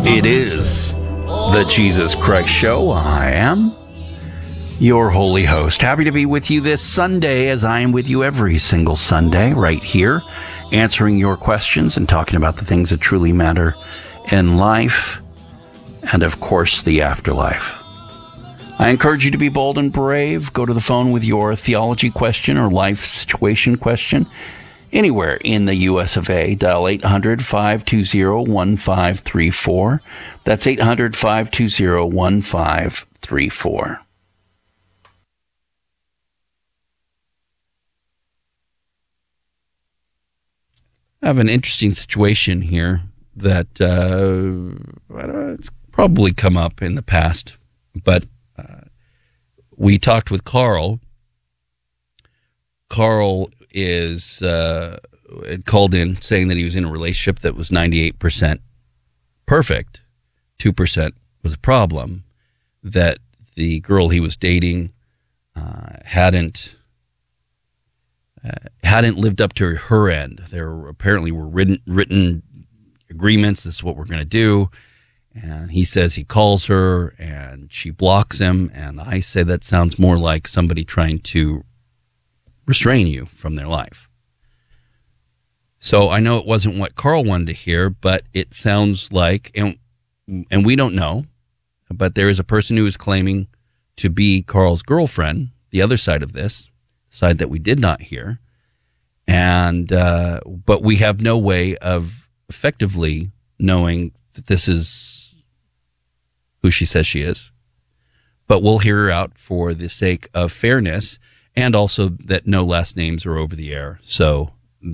It is the Jesus Christ Show. I am your holy host. Happy to be with you this Sunday, as I am with you every single Sunday, right here, answering your questions and talking about the things that truly matter in life and, of course, the afterlife. I encourage you to be bold and brave. Go to the phone with your theology question or life situation question. Anywhere in the U.S. of A, dial 800-520-1534. That's 800-520-1534. I have an interesting situation here that it's probably come up in the past, but we talked with Carl. Carl is called in saying that he was in a relationship that was 98% perfect. 2% was a problem, that the girl he was dating hadn't lived up to her end. There apparently were written agreements. This is what we're going to do. And he says he calls her and she blocks him. And I say that sounds more like somebody trying to restrain you from their life. So I know it wasn't what Carl wanted to hear, but it sounds like, and we don't know, but there is a person who is claiming to be Carl's girlfriend, the other side of this, side that we did not hear. And but we have no way of effectively knowing that this is who she says she is. But we'll hear her out for the sake of fairness, and also that no last names are over the air, so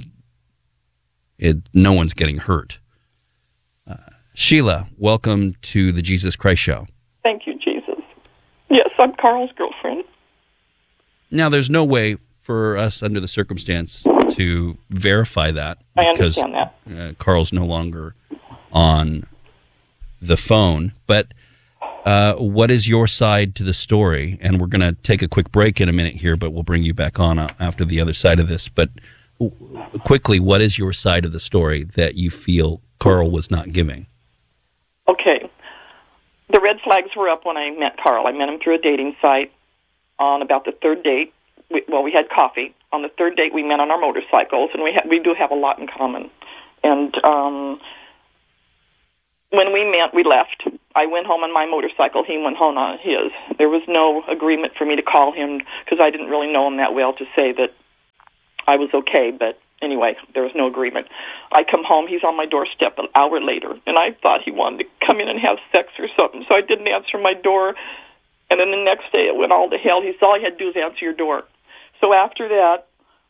no one's getting hurt. Sheila, welcome to the Jesus Christ Show. Thank you, Jesus. Yes, I'm Carl's girlfriend. Now, there's no way for us under the circumstance to verify that. I understand that. Carl's no longer on the phone, but what is your side to the story? And we're going to take a quick break in a minute here, but we'll bring you back on after the other side of this. But quickly, what is your side of the story that you feel Carl was not giving? Okay. The red flags were up when I met Carl. I met him through a dating site. On about the third date, we had coffee. On the third date, we met on our motorcycles, and we do have a lot in common. And when we met, we left. I went home on my motorcycle. He went home on his. There was no agreement for me to call him because I didn't really know him that well to say that I was okay. But anyway, there was no agreement. I come home. He's on my doorstep an hour later, and I thought he wanted to come in and have sex or something, so I didn't answer my door. And then the next day, it went all to hell. All he had to do was answer your door. So after that,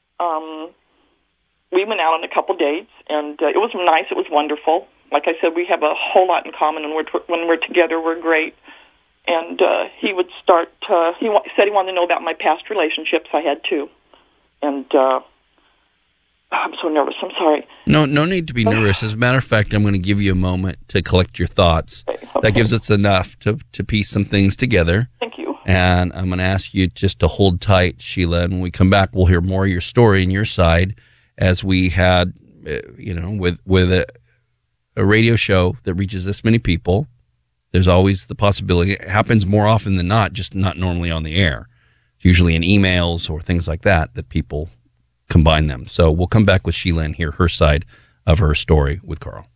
we went out on a couple dates, and it was nice. It was wonderful. Like I said, we have a whole lot in common, and when we're together, we're great. And he would start. He said he wanted to know about my past relationships. I had two, and I'm so nervous. I'm sorry. No need to be nervous. As a matter of fact, I'm going to give you a moment to collect your thoughts. Okay. That gives us enough to piece some things together. Thank you. And I'm going to ask you just to hold tight, Sheila. And when we come back, we'll hear more of your story and your side, as we had, with a radio show that reaches this many people. There's always the possibility. It happens more often than not, just not normally on the air. It's usually in emails or things like that people combine them. So we'll come back with Sheila and hear her side of her story with Carl.